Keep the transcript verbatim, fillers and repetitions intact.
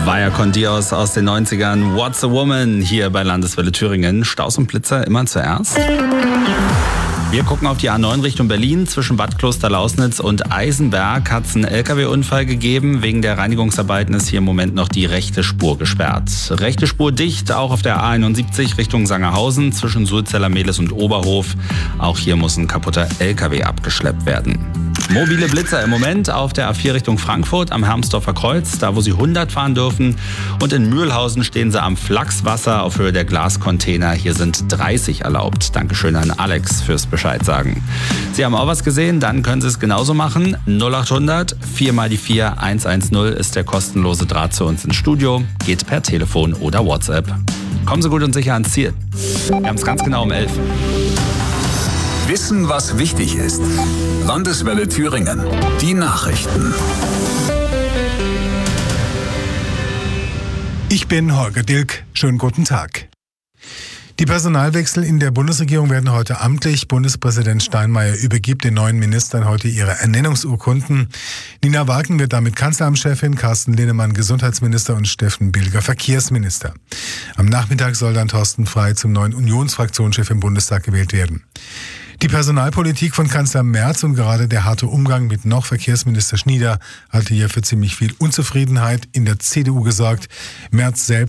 Vaya con Dios aus den neunzigern. What's a Woman hier bei Landeswelle Thüringen. Staus und Blitzer immer zuerst. Wir gucken auf die A neun Richtung Berlin. Zwischen Bad Klosterlausnitz und Eisenberg hat es einen L K W-Unfall gegeben. Wegen der Reinigungsarbeiten ist hier im Moment noch die rechte Spur gesperrt. Rechte Spur dicht, auch auf der A einundsiebzig Richtung Sangerhausen zwischen Sulzeller Mehlis und Oberhof. Auch hier muss ein kaputter L K W abgeschleppt werden. Mobile Blitzer im Moment auf der A vier Richtung Frankfurt am Hermsdorfer Kreuz, da wo sie hundert fahren dürfen. Und in Mühlhausen stehen sie am Flachswasser auf Höhe der Glascontainer. Hier sind dreißig erlaubt. Dankeschön an Alex fürs Bescheid sagen. Sie haben auch was gesehen? Dann können Sie es genauso machen. null achthundert vier mal die vier eins eins null ist der kostenlose Draht zu uns ins Studio. Geht per Telefon oder WhatsApp. Kommen Sie gut und sicher ans Ziel. Wir haben es ganz genau um elf. Wissen, was wichtig ist. Landeswelle Thüringen. Die Nachrichten. Ich bin Holger Dilk. Schönen guten Tag. Die Personalwechsel in der Bundesregierung werden heute amtlich. Bundespräsident Steinmeier übergibt den neuen Ministern heute ihre Ernennungsurkunden. Nina Walken wird damit Kanzleramtschefin, Carsten Linnemann Gesundheitsminister und Steffen Bilger Verkehrsminister. Am Nachmittag soll dann Thorsten Frey zum neuen Unionsfraktionschef im Bundestag gewählt werden. Die Personalpolitik von Kanzler Merz und gerade der harte Umgang mit noch Verkehrsminister Schnieder hatte hier für ziemlich viel Unzufriedenheit in der C D U gesorgt. Merz selbst